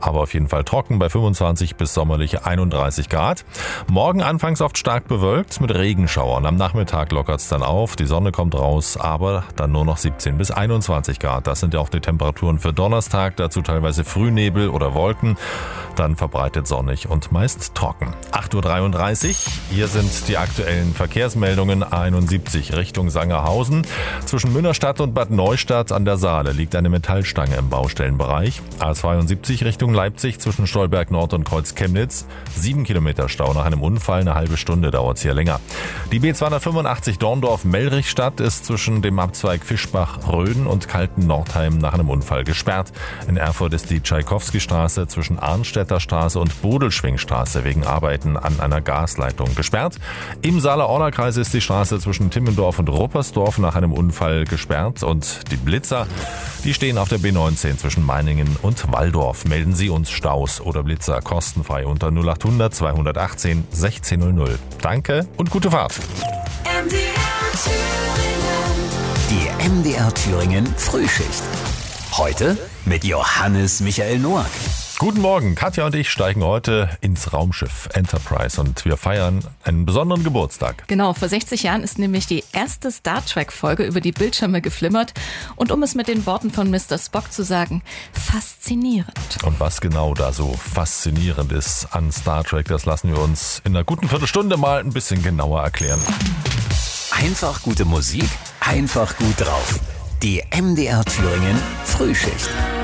aber auf jeden Fall trocken bei 25 bis sommerliche 31 Grad. Morgen anfangs oft stark bewölkt mit Regenschauern. Am Nachmittag lockert es dann auf, die Sonne kommt raus, aber dann nur noch 17 bis 21 Grad. Das sind ja auch die Temperaturen für Donnerstag, dazu teilweise Frühnebel oder Wolken, dann verbreitet sonnig und meist trocken. 8.33 Uhr, hier sind die aktuellen Verkehrsmeldungen. A71 Richtung Sangerhausen. Zwischen Münnerstadt und Bad Neustadt an der Saale liegt eine Metallstange im Baustellenbereich. A72 Richtung Leipzig zwischen Stolberg Nord und Kreuz Chemnitz. 7 Kilometer Stau nach einem Unfall, eine halbe Stunde dauert es hier länger. Die B285 Dorndorf-Melrichstadt ist zwischen dem Abzweig Fischbach-Röden und Kalten-Nordheim nach einem Unfall gesperrt. In Erfurt ist die Tschaikowski-Straße zwischen Arnstädter Straße und Bodelschwingstraße wegen Arbeiten an einer Gasleitung gesperrt. Im Saale-Orla-Kreis ist die Straße zwischen Timmendorf und Ruppersdorf nach einem Unfall gesperrt und die Blitzer, die stehen auf der B19 zwischen Meiningen und Walldorf. Melden Sie uns Staus oder Blitzer kostenfrei unter 0800 218 1600. Danke und gute Fahrt. Die MDR Thüringen Frühschicht. Heute mit Johannes Michael Noack. Guten Morgen, Katja und ich steigen heute ins Raumschiff Enterprise und wir feiern einen besonderen Geburtstag. Genau, vor 60 Jahren ist nämlich die erste Star Trek-Folge über die Bildschirme geflimmert. Und um es mit den Worten von Mr. Spock zu sagen, faszinierend. Und was genau da so faszinierend ist an Star Trek, das lassen wir uns in einer guten Viertelstunde mal ein bisschen genauer erklären. Einfach gute Musik, einfach gut drauf. Die MDR Thüringen Frühschicht.